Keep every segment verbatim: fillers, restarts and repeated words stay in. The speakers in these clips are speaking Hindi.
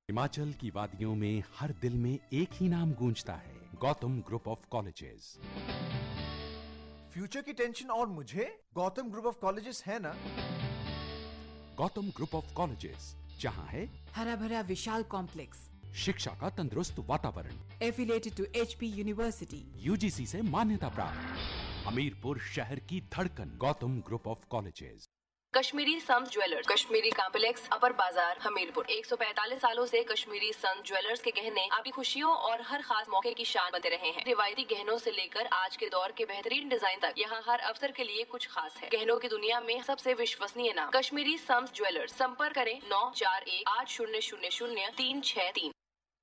हिमाचल की वादियों में हर दिल में एक ही नाम गूंजता है, Gautam group of colleges. Future की टेंशन और मुझे गौतम ग्रुप ऑफ कॉलेजेस है ना। गौतम ग्रुप ऑफ कॉलेजेस, जहां है हरा भरा विशाल कॉम्प्लेक्स, शिक्षा का तंदुरुस्त वातावरण, affiliated to HP university, UGC से मान्यता प्राप्त, हमीरपुर शहर की धड़कन, Gautam group of colleges. Kashmiri Sant jewellers, Kashmiri complex, अपर बाजार, हमीरपुर। एक सौ पैंतालीस सालों से कश्मीरी संत ज्वेलर्स के गहने आपकी खुशियों और हर खास मौके की शान बनते रहे हैं। रिवायती गहनों से लेकर आज के दौर के बेहतरीन डिजाइन तक, यहाँ हर अवसर के लिए कुछ खास है। गहनों की दुनिया में सबसे विश्वसनीय नाम कश्मीरी संत ज्वेलर्स। संपर्क करें नौ चार एक आठ शून्य शून्य शून्य तीन छह तीन।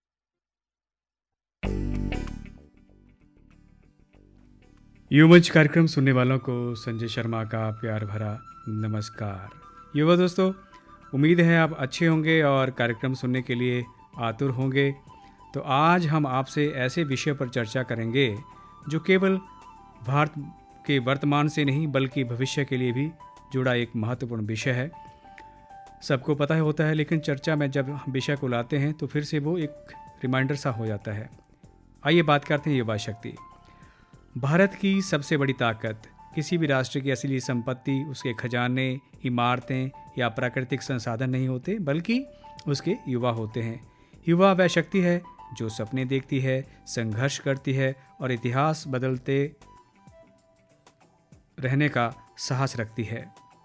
युवमंच कार्यक्रम सुनने वालों को संजय शर्मा का प्यार भरा नमस्कार। युवा दोस्तों, उम्मीद है आप अच्छे होंगे और कार्यक्रम सुनने के लिए आतुर होंगे। तो आज हम आपसे ऐसे विषय पर चर्चा करेंगे जो केवल भारत के वर्तमान से नहीं बल्कि भविष्य के लिए भी जुड़ा एक महत्वपूर्ण विषय है। सबको पता है होता है, लेकिन चर्चा में जब हम विषय को लाते हैं तो फिर से वो एक रिमाइंडर सा हो जाता है। आइए बात करते हैं युवा शक्ति। भारत की सबसे बड़ी ताकत किसी भी राष्ट्र की असली संपत्ति, उसके खजाने, इमारतें या प्राकृतिक संसाधन नहीं होते, बल्कि उसके युवा होते हैं। युवा वह शक्ति है जो सपने देखती है, संघर्ष करती है और इतिहास बदलते रहने का साहस रखती है।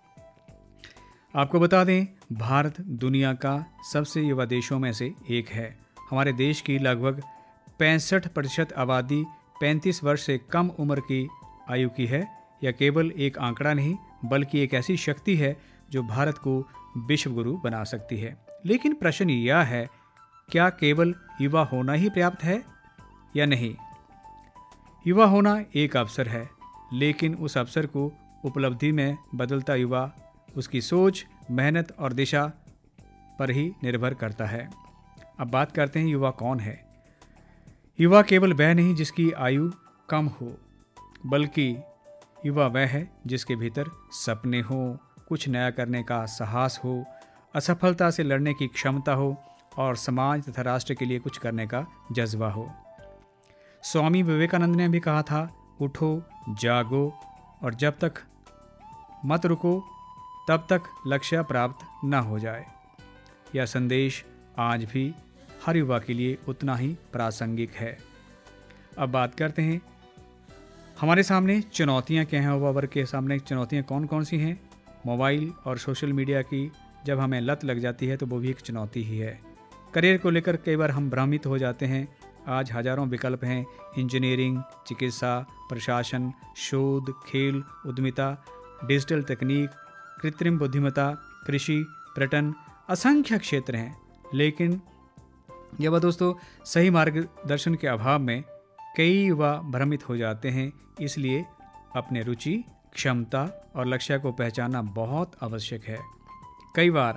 आपको बता दें, भारत दुनिया का सबसे युवा देशों में से एक है। हमारे देश की लगभग पैंसठ प्रतिशत आबादी पैंतीस वर्ष से कम उम्र की आयु की है। यह केवल एक आंकड़ा नहीं बल्कि एक ऐसी शक्ति है जो भारत को विश्व गुरु बना सकती है। लेकिन प्रश्न यह है, क्या केवल युवा होना ही पर्याप्त है या नहीं? युवा होना एक अवसर है, लेकिन उस अवसर को उपलब्धि में बदलता युवा उसकी सोच, मेहनत और दिशा पर ही निर्भर करता है। अब बात करते हैं युवा कौन है। युवा केवल वह नहीं जिसकी आयु कम हो, बल्कि युवा वह है जिसके भीतर सपने हो, कुछ नया करने का साहस हो, असफलता से लड़ने की क्षमता हो और समाज तथा राष्ट्र के लिए कुछ करने का जज्बा हो। स्वामी विवेकानंद ने भी कहा था, उठो, जागो और जब तक मत रुको तब तक लक्ष्य प्राप्त न हो जाए। यह संदेश आज भी हर युवा के लिए उतना ही प्रासंगिक है। अब बात करते हैं हमारे सामने चुनौतियां क्या हैं। युवा वर्ग के सामने चुनौतियां कौन कौन सी हैं? मोबाइल और सोशल मीडिया की जब हमें लत लग जाती है तो वो भी एक चुनौती ही है। करियर को लेकर कई बार हम भ्रमित हो जाते हैं। आज हजारों विकल्प हैं, इंजीनियरिंग, चिकित्सा, प्रशासन, शोध, खेल, उद्यमिता, डिजिटल तकनीक, कृत्रिम बुद्धिमत्ता, कृषि, पर्यटन, असंख्य क्षेत्र हैं। लेकिन युवा दोस्तों, सही मार्गदर्शन के अभाव में कई युवा भ्रमित हो जाते हैं। इसलिए अपने रुचि, क्षमता और लक्ष्य को पहचानना बहुत आवश्यक है। कई बार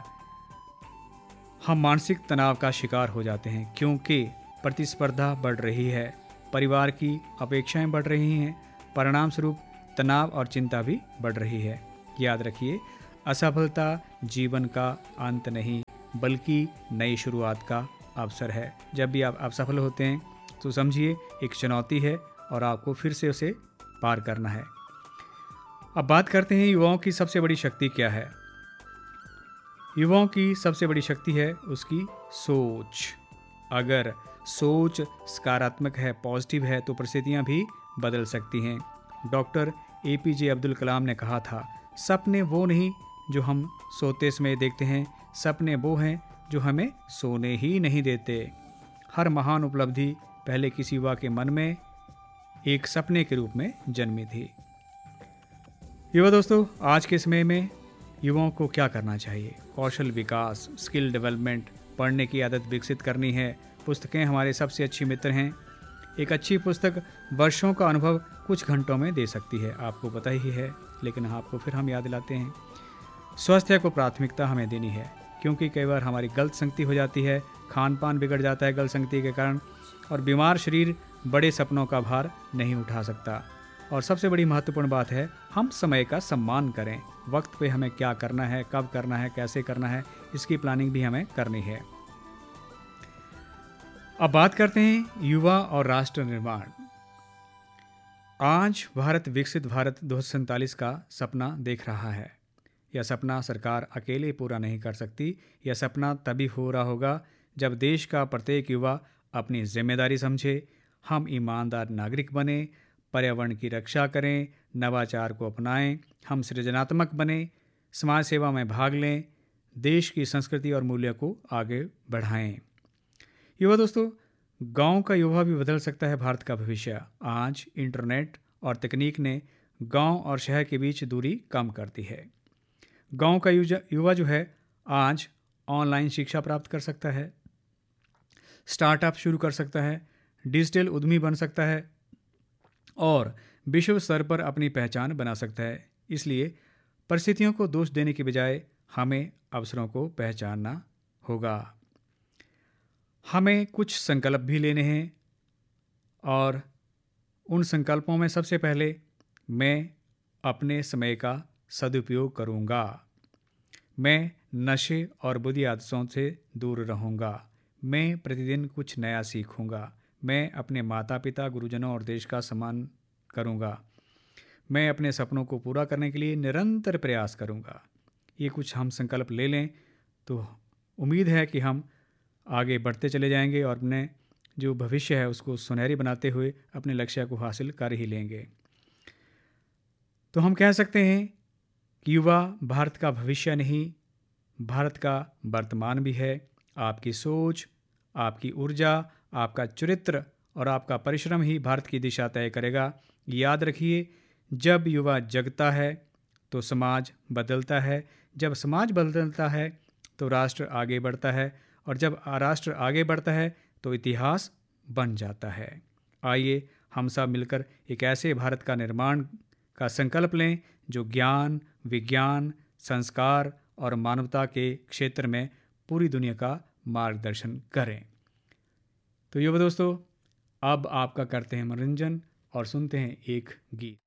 हम मानसिक तनाव का शिकार हो जाते हैं क्योंकि प्रतिस्पर्धा बढ़ रही है, परिवार की अपेक्षाएं बढ़ रही हैं, परिणाम स्वरूप तनाव और चिंता भी बढ़ रही है। याद रखिए, असफलता जीवन का अंत नहीं बल्कि नई शुरुआत का अवसर है। जब भी आप असफल होते हैं तो समझिए एक चुनौती है और आपको फिर से उसे पार करना है। अब बात करते हैं युवाओं की सबसे बड़ी शक्ति क्या है। युवाओं की सबसे बड़ी शक्ति है उसकी सोच। अगर सोच सकारात्मक है, पॉजिटिव है, तो परिस्थितियां भी बदल सकती हैं। डॉक्टर ए पी जे अब्दुल कलाम ने कहा था, सपने वो नहीं जो हम सोते समय देखते हैं, सपने वो हैं जो हमें सोने ही नहीं देते। हर महान उपलब्धि पहले किसी युवा के मन में एक सपने के रूप में जन्मी थी। युवा दोस्तों, आज के समय में युवाओं को क्या करना चाहिए? कौशल विकास, स्किल डेवलपमेंट, पढ़ने की आदत विकसित करनी है। पुस्तकें हमारे सबसे अच्छी मित्र हैं। एक अच्छी पुस्तक वर्षों का अनुभव कुछ घंटों में दे सकती है, आपको पता ही है, लेकिन आपको फिर हम याद दिलाते हैं। स्वास्थ्य को प्राथमिकता हमें देनी है क्योंकि कई बार हमारी गलत संगति हो जाती है, खान पान बिगड़ जाता है गलत संगति के कारण, और बीमार शरीर बड़े सपनों का भार नहीं उठा सकता। और सबसे बड़ी महत्वपूर्ण बात है, हम समय का सम्मान करें। वक्त पे हमें क्या करना है, कब करना है, कैसे करना है, इसकी प्लानिंग भी हमें करनी है। अब बात करते हैं युवा और राष्ट्र निर्माण। आज भारत विकसित भारत दो हजार सैंतालीस का सपना देख रहा है। यह सपना सरकार अकेले पूरा नहीं कर सकती। यह सपना तभी हो रहा होगा जब देश का प्रत्येक युवा अपनी जिम्मेदारी समझे, हम ईमानदार नागरिक बने, पर्यावरण की रक्षा करें, नवाचार को अपनाएं, हम सृजनात्मक बने, समाज सेवा में भाग लें, देश की संस्कृति और मूल्य को आगे बढ़ाएं। युवा दोस्तों, गांव का युवा भी बदल सकता है भारत का भविष्य। आज इंटरनेट और तकनीक ने गांव और शहर के बीच दूरी कम कर दी है। गांव का युवा जो है आज ऑनलाइन शिक्षा प्राप्त कर सकता है, स्टार्टअप शुरू कर सकता है, डिजिटल उद्यमी बन सकता है और विश्व स्तर पर अपनी पहचान बना सकता है। इसलिए परिस्थितियों को दोष देने के बजाय हमें अवसरों को पहचानना होगा। हमें कुछ संकल्प भी लेने हैं और उन संकल्पों में सबसे पहले मैं अपने समय का सदुपयोग करूंगा, मैं नशे और बुरी आदतों से दूर रहूंगा, मैं प्रतिदिन कुछ नया सीखूंगा, मैं अपने माता पिता, गुरुजनों और देश का सम्मान करूंगा, मैं अपने सपनों को पूरा करने के लिए निरंतर प्रयास करूंगा। ये कुछ हम संकल्प ले लें तो उम्मीद है कि हम आगे बढ़ते चले जाएंगे और अपने जो भविष्य है उसको सुनहरी बनाते हुए अपने लक्ष्य को हासिल कर ही लेंगे। तो हम कह सकते हैं कि युवा भारत का भविष्य नहीं, भारत का वर्तमान भी है। आपकी सोच, आपकी ऊर्जा, आपका चरित्र और आपका परिश्रम ही भारत की दिशा तय करेगा। याद रखिए, जब युवा जगता है तो समाज बदलता है, जब समाज बदलता है तो राष्ट्र आगे बढ़ता है और जब राष्ट्र आगे बढ़ता है तो इतिहास बन जाता है। आइए हम सब मिलकर एक ऐसे भारत का निर्माण का संकल्प लें जो ज्ञान, विज्ञान, संस्कार और मानवता के क्षेत्र में पूरी दुनिया का मार्गदर्शन करें। तो युवा दोस्तों, अब आपका करते हैं मनोरंजन और सुनते हैं एक गीत।